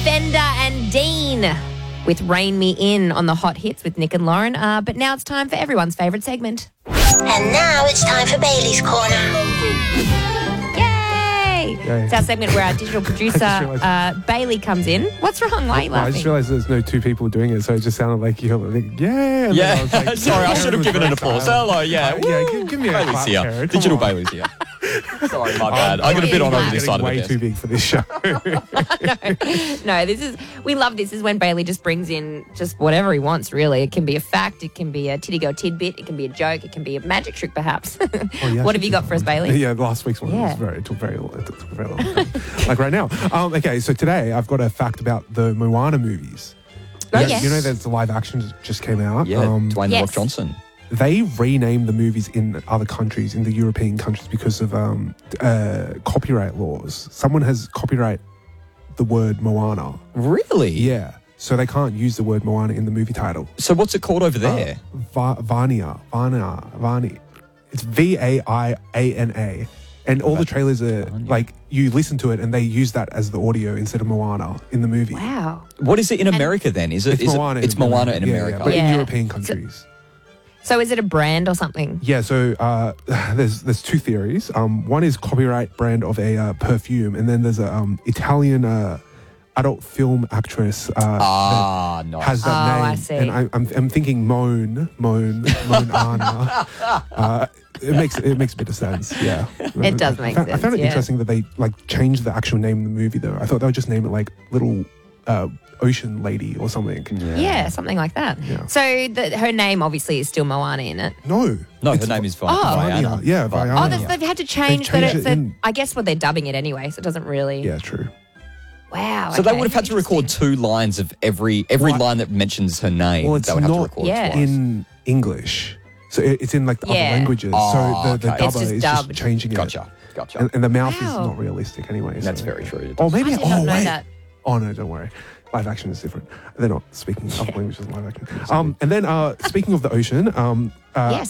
Fender and Dean with Rain Me In on the Hot Hits with Nick and Lauren. But now it's time for everyone's favourite segment. And now it's time for Bailey's Corner. Yay! It's our segment where our digital producer, Bailey, comes in. What's wrong? Why are you laughing? I just realised there's no two people doing it, so it just sounded like you're like, yeah. And Yeah. I was like, Sorry, I should have given an applause. Hello, yeah. Give me a Bailey's clap, here. Karen. Digital Come on. Bailey's here. Sorry, my bad. I got a bit on over this side of the way desk. too big for this show. No, we love this. This is when Bailey just brings in just whatever he wants, really. It can be a fact, it can be a titty girl tidbit, it can be a joke, it can be a magic trick, perhaps. What have you got for us, Bailey? Yeah, last week's one it took very long. Like right now. Okay, so today I've got a fact about the Moana movies. Oh, yes. You know there's the live action that just came out. Yeah, Dwayne The Yes. Rock Johnson. They renamed the movies in other countries, in the European countries, because of copyright laws. Someone has copyright the word Moana. Really? Yeah. So they can't use the word Moana in the movie title. So what's it called over there? Vania. It's Viana. And all the trailers are like, you listen to it and they use that as the audio instead of Moana in the movie. Wow. What is it in America then? Is it? It's Moana. It's Moana in Yeah, America. yeah, but Yeah. in European countries. So is it a brand or something? Yeah, so there's two theories. One is copyright brand of a perfume, and then there's a Italian adult film actress that nice. has that name. I see. And I'm thinking Moana. It makes a bit of sense. Yeah, It does make I sense, found it yeah. interesting that they like changed the actual name of the movie. Though I thought they would just name it like Little Ocean Lady or something. Yeah, something like that. Yeah. So her name obviously is still Moana in it. No, No, her it's name is Vania. Viana. Yeah, Viana. Oh, they've had to change that. changed it in. I guess they're dubbing it anyway, so it doesn't really. Yeah, true. Wow. So they okay, would have had to record interesting. 2 lines of every line that mentions her name. Well, it's they would have to not record Yeah. twice. in English. So it's in like the Yeah. other languages. Oh, so the okay. It's dubber just is dubbed. just changing it. Gotcha. And the mouth is Wow. not realistic anyway. That's so- very true. Or maybe I did not know wait. that. Oh no, don't worry. Live action is different. They're not speaking other languages live action. And then speaking of the ocean, Yes.